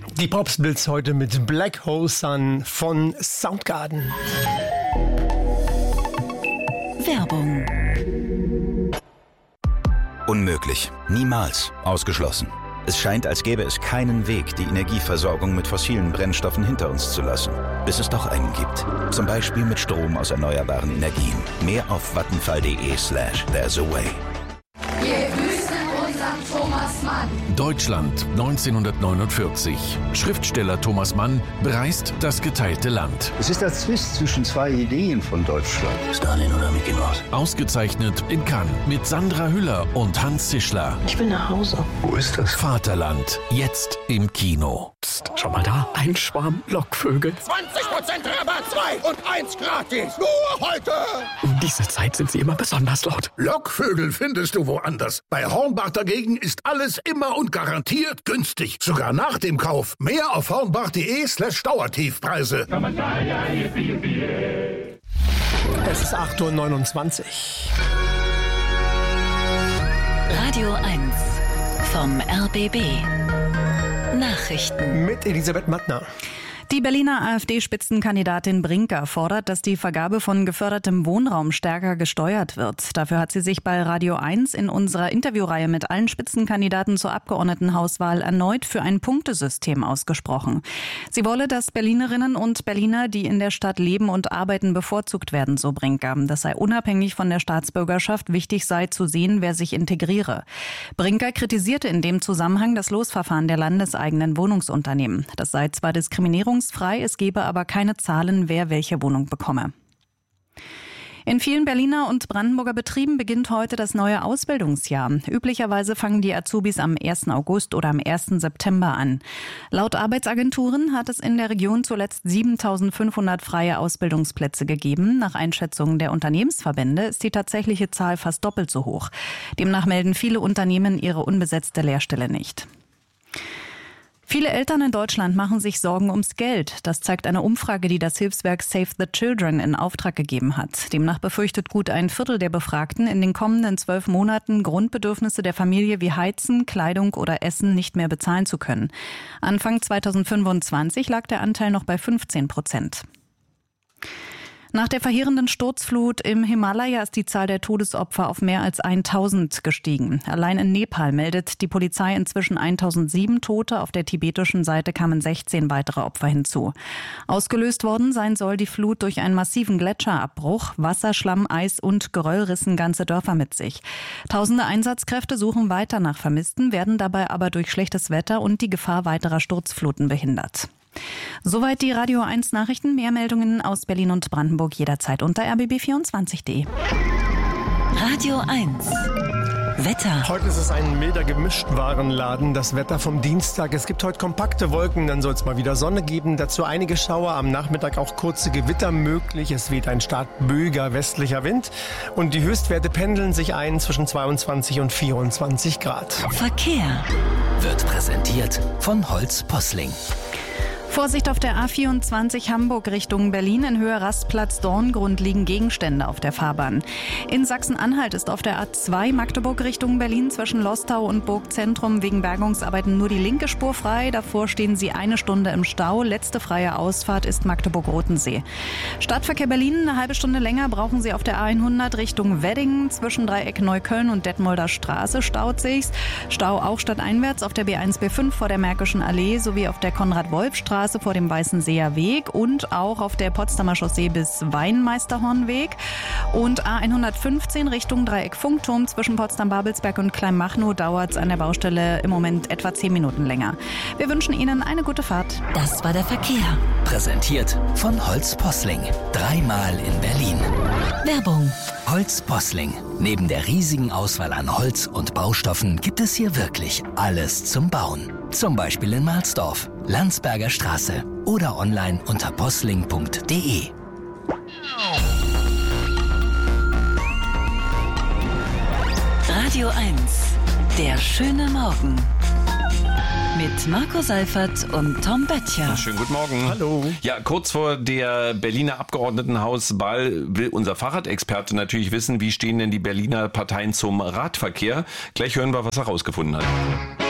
Die Popsblitz heute mit Black Hole Sun von Soundgarden. Werbung. Unmöglich. Niemals. Ausgeschlossen. Es scheint, als gäbe es keinen Weg, die Energieversorgung mit fossilen Brennstoffen hinter uns zu lassen. Bis es doch einen gibt. Zum Beispiel mit Strom aus erneuerbaren Energien. Mehr auf vattenfall.de/there's a way. Wir grüßen unseren Thomas Mann. Deutschland 1949. Schriftsteller Thomas Mann bereist das geteilte Land. Es ist der Zwist zwischen zwei Ideen von Deutschland. Stalin oder Mickey Mouse? Ausgezeichnet in Cannes mit Sandra Hüller und Hans Zischler. Ich will nach Hause. Wo ist das? Vaterland, jetzt im Kino. Psst, schau mal da, ein Schwarm Lockvögel. 20% Rabatt, 2 und 1 gratis. Nur heute. Um diese Zeit sind sie immer besonders laut. Lockvögel findest du woanders. Bei Hornbach dagegen ist alles immer und garantiert günstig. Sogar nach dem Kauf. Mehr auf hornbach.de/Dauertiefpreise. Es ist 8:29 Uhr. Radio 1 vom RBB. Nachrichten. Mit Elisabeth Mattner. Die Berliner AfD-Spitzenkandidatin Brinker fordert, dass die Vergabe von gefördertem Wohnraum stärker gesteuert wird. Dafür hat sie sich bei Radio 1 in unserer Interviewreihe mit allen Spitzenkandidaten zur Abgeordnetenhauswahl erneut für ein Punktesystem ausgesprochen. Sie wolle, dass Berlinerinnen und Berliner, die in der Stadt leben und arbeiten, bevorzugt werden, so Brinker. Das sei unabhängig von der Staatsbürgerschaft. Wichtig sei zu sehen, wer sich integriere. Brinker kritisierte in dem Zusammenhang das Losverfahren der landeseigenen Wohnungsunternehmen. Das sei zwar diskriminierungsfrei, es gebe aber keine Zahlen, wer welche Wohnung bekomme. In vielen Berliner und Brandenburger Betrieben beginnt heute das neue Ausbildungsjahr. Üblicherweise fangen die Azubis am 1. August oder am 1. September an. Laut Arbeitsagenturen hat es in der Region zuletzt 7.500 freie Ausbildungsplätze gegeben. Nach Einschätzungen der Unternehmensverbände ist die tatsächliche Zahl fast doppelt so hoch. Demnach melden viele Unternehmen ihre unbesetzte Lehrstelle nicht. Viele Eltern in Deutschland machen sich Sorgen ums Geld. Das zeigt eine Umfrage, die das Hilfswerk Save the Children in Auftrag gegeben hat. Demnach befürchtet gut ein Viertel der Befragten, in den kommenden 12 Monaten Grundbedürfnisse der Familie wie Heizen, Kleidung oder Essen nicht mehr bezahlen zu können. Anfang 2025 lag der Anteil noch bei 15%. Nach der verheerenden Sturzflut im Himalaya ist die Zahl der Todesopfer auf mehr als 1000 gestiegen. Allein in Nepal meldet die Polizei inzwischen 1007 Tote. Auf der tibetischen Seite kamen 16 weitere Opfer hinzu. Ausgelöst worden sein soll die Flut durch einen massiven Gletscherabbruch. Wasserschlamm, Eis und Geröll rissen ganze Dörfer mit sich. Tausende Einsatzkräfte suchen weiter nach Vermissten, werden dabei aber durch schlechtes Wetter und die Gefahr weiterer Sturzfluten behindert. Soweit die Radio 1 Nachrichten. Mehr Meldungen aus Berlin und Brandenburg jederzeit unter rbb24.de. Radio 1 Wetter. Heute ist es ein milder Gemischtwarenladen. Das Wetter vom Dienstag. Es gibt heute kompakte Wolken, dann soll es mal wieder Sonne geben. Dazu einige Schauer, am Nachmittag auch kurze Gewitter möglich. Es weht ein stark böiger westlicher Wind. Und die Höchstwerte pendeln sich ein zwischen 22 und 24 Grad. Verkehr Wird präsentiert von Holz Posling. Vorsicht auf der A24 Hamburg Richtung Berlin. In Höhe Rastplatz Dorngrund liegen Gegenstände auf der Fahrbahn. In Sachsen-Anhalt ist auf der A2 Magdeburg Richtung Berlin zwischen Lostau und Burgzentrum wegen Bergungsarbeiten nur die linke Spur frei. Davor stehen sie eine Stunde im Stau. Letzte freie Ausfahrt ist Magdeburg-Rotensee. Stadtverkehr Berlin, eine halbe Stunde länger brauchen Sie auf der A100 Richtung Wedding. Zwischen Dreieck Neukölln und Detmolder Straße staut sich's. Stau auch stadteinwärts auf der B1, B5 vor der Märkischen Allee sowie auf der Konrad-Wolf-Straße vor dem Weißenseer Weg und auch auf der Potsdamer Chaussee bis Weinmeisterhornweg und A115 Richtung Dreieck Funkturm zwischen Potsdam-Babelsberg und Kleinmachnow dauert es an der Baustelle im Moment etwa 10 Minuten länger. Wir wünschen Ihnen eine gute Fahrt. Das war der Verkehr. Präsentiert von Holz Posling. 3-mal in Berlin. Werbung. Holz Posling. Neben der riesigen Auswahl an Holz und Baustoffen gibt es hier wirklich alles zum Bauen. Zum Beispiel in Mahlsdorf, Landsberger Straße oder online unter posling.de. Radio 1. Der schöne Morgen. Mit Marco Seifert und Tom Böttcher. Schönen guten Morgen. Hallo. Ja, kurz vor der Berliner Abgeordnetenhauswahl will unser Fahrradexperte natürlich wissen, wie stehen denn die Berliner Parteien zum Radverkehr. Gleich hören wir, was er rausgefunden hat.